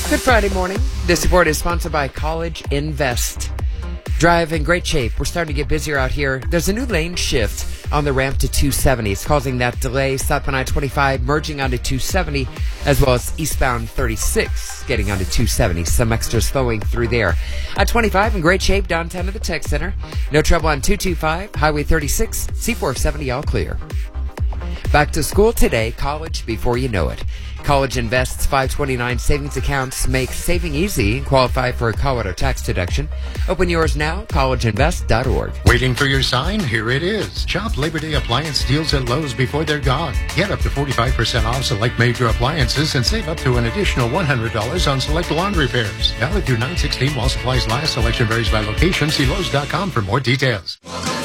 Good Friday morning. This report is sponsored by College Invest. Drive in great shape. We're starting to get busier out here. There's a new lane shift on the ramp to 270. It's causing that delay. Southbound I-25 merging onto 270, as well as eastbound 36 getting onto 270. Some extra slowing through there. I-25 in great shape downtown to the Tech Center. No trouble on 225, Highway 36, C470 all clear. Back to school today, college before you know it. College Invest's 529 savings accounts make saving easy and qualify for a Colorado tax deduction. Open yours now, collegeinvest.org. Waiting for your sign? Here it is. Shop Labor Day appliance deals at Lowe's before they're gone. Get up to 45% off select major appliances and save up to an additional $100 on select lawn repairs. Valid through 9/16 while supplies last. Selection varies by location. See Lowe's.com for more details.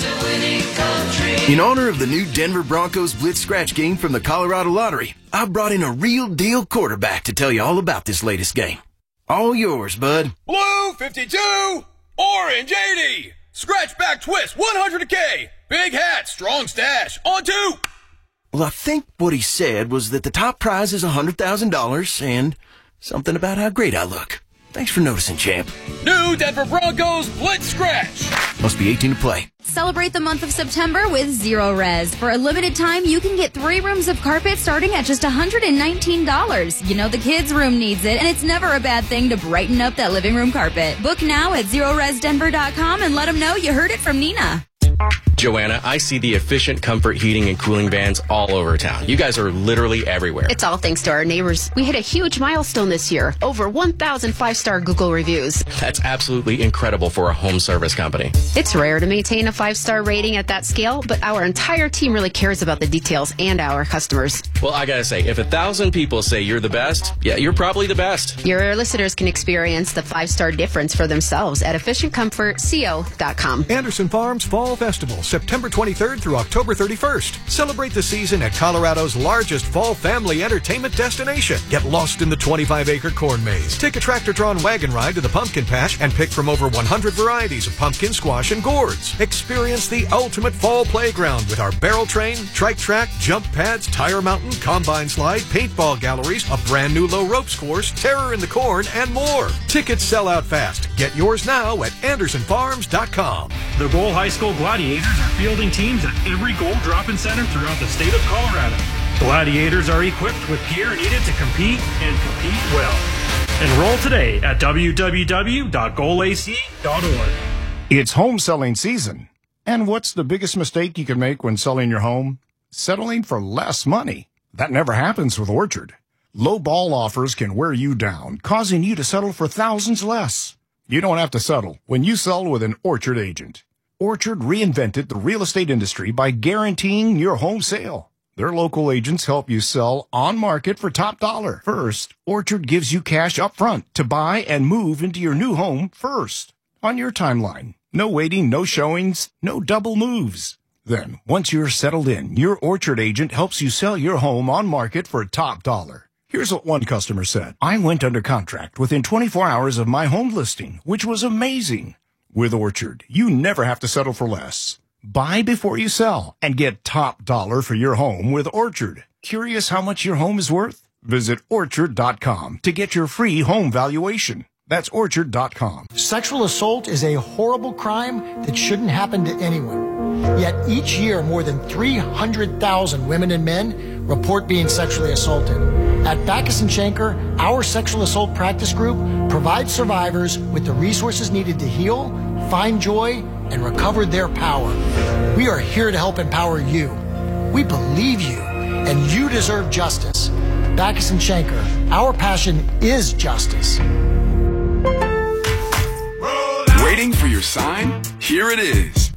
In honor of the new Denver Broncos Blitz Scratch game from the Colorado Lottery, I brought in a real deal quarterback to tell you all about this latest game. All yours, bud. Blue 52, orange 80, scratch back twist 100K, big hat, strong stash, on two. Well, I think what he said was that the top prize is $100,000 and something about how great I look. Thanks for noticing, champ. New Denver Broncos Blitz Scratch. Must be 18 to play. Celebrate the month of September with Zero Res. For a limited time, you can get 3 rooms of carpet starting at just $119. You know the kids' room needs it, and it's never a bad thing to brighten up that living room carpet. Book now at ZeroResDenver.com and let them know you heard it from Nina. Joanna, I see the efficient comfort heating and cooling vans all over town. You guys are literally everywhere. It's all thanks to our neighbors. We hit a huge milestone this year. Over 1,000 5-star Google reviews. That's absolutely incredible for a home service company. It's rare to maintain a 5-star rating at that scale, but our entire team really cares about the details and our customers. Well, I gotta say, if 1,000 people say you're the best, yeah, you're probably the best. Your listeners can experience the 5-star difference for themselves at efficientcomfortco.com. Anderson Farms Fall Festival, September 23rd through October 31st. Celebrate the season at Colorado's largest fall family entertainment destination. Get lost in the 25-acre corn maze. Take a tractor-drawn wagon ride to the pumpkin patch and pick from over 100 varieties of pumpkin, squash, and gourds. Experience the ultimate fall playground with our barrel train, trike track, jump pads, tire mountain, combine slide, paintball galleries, a brand new low ropes course, terror in the corn, and more. Tickets sell out fast. Get yours now at AndersonFarms.com. The Goal High School Gladiators are fielding teams at every goal drop-in center throughout the state of Colorado. Gladiators are equipped with gear needed to compete and compete well. Enroll today at www.goalac.org. It's home selling season. And what's the biggest mistake you can make when selling your home? Settling for less money. That never happens with Orchard. Low ball offers can wear you down, causing you to settle for thousands less. You don't have to settle when you sell with an Orchard agent. Orchard reinvented the real estate industry by guaranteeing your home sale. Their local agents help you sell on market for top dollar. First, Orchard gives you cash up front to buy and move into your new home first. On your timeline. No waiting, no showings, no double moves. Then, once you're settled in, your Orchard agent helps you sell your home on market for top dollar. Here's what one customer said. I went under contract within 24 hours of my home listing, which was amazing. With Orchard, you never have to settle for less. Buy before you sell and get top dollar for your home with Orchard. Curious how much your home is worth? Visit Orchard.com to get your free home valuation. That's Orchard.com. Sexual assault is a horrible crime that shouldn't happen to anyone. Yet each year, more than 300,000 women and men report being sexually assaulted. At Backus & Schenker, our sexual assault practice group provides survivors with the resources needed to heal, find joy, and recover their power. We are here to help empower you. We believe you, and you deserve justice. Backus & Schenker, our passion is justice. Waiting for your sign? Here it is.